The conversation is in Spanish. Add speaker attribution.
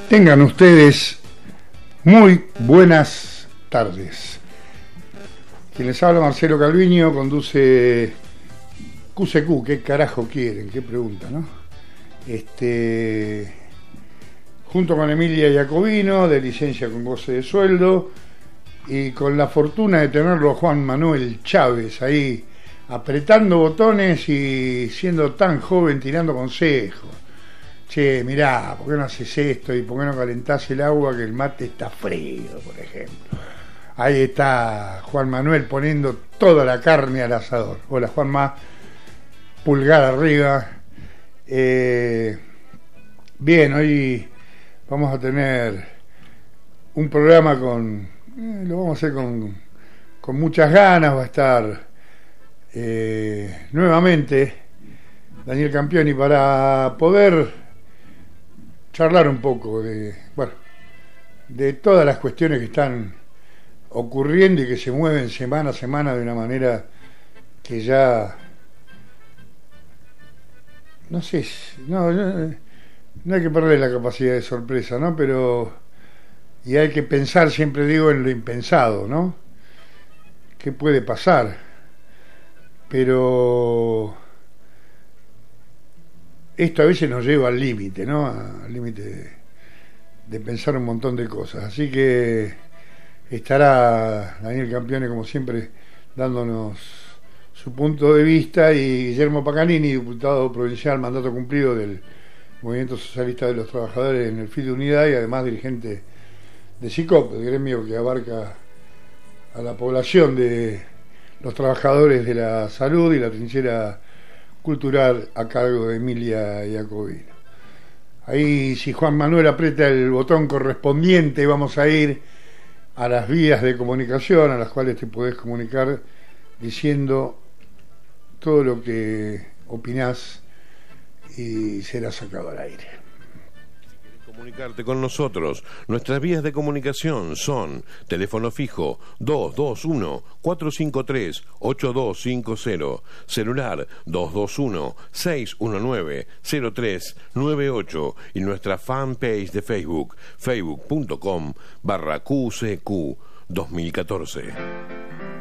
Speaker 1: Tengan ustedes muy buenas tardes. Quien les habla, Marcelo Calviño, conduce QCQ. ¿Qué carajo quieren? ¿Qué pregunta, no? Junto con Emilia Jacobino, de licencia con goce de sueldo, y con la fortuna de tenerlo a Juan Manuel Chávez ahí apretando botones y siendo tan joven tirando consejos. Che, mirá, ¿por qué no haces esto? ¿Y por qué no calentás el agua que el mate está frío, por ejemplo? Ahí está Juan Manuel poniendo toda la carne al asador. Hola, Juanma. Pulgar arriba. Bien, hoy vamos a tener un programa lo vamos a hacer con muchas ganas. Va a estar nuevamente Daniel Campioni para poder charlar un poco de todas las cuestiones que están ocurriendo y que se mueven semana a semana de una manera que ya no sé, no hay que perder la capacidad de sorpresa, ¿no? Y hay que pensar, siempre digo, en lo impensado, ¿no? ¿Qué puede pasar? Pero esto a veces nos lleva al límite, ¿no? Al límite de pensar un montón de cosas. Así que estará Daniel Campione, como siempre, dándonos su punto de vista, y Guillermo Paganini, diputado provincial, mandato cumplido del Movimiento Socialista de los Trabajadores en el FIT de Unidad, y además dirigente de SICOP, el gremio que abarca a la población de los trabajadores de la salud y la trinchera cultural a cargo de Emilia Jacobino. Ahí, si Juan Manuel aprieta el botón correspondiente, vamos a ir a las vías de comunicación a las cuales te podés comunicar diciendo todo lo que opinás y será sacado al aire.
Speaker 2: Comunicarte con nosotros. Nuestras vías de comunicación son teléfono fijo 221-453-8250, celular 221-619-0398 y nuestra fanpage de Facebook, facebook.com/QCQ 2014.